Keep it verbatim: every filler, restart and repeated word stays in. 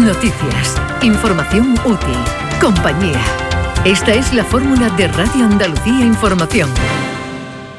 Noticias, información útil, compañía. Esta es la fórmula de Radio Andalucía Información.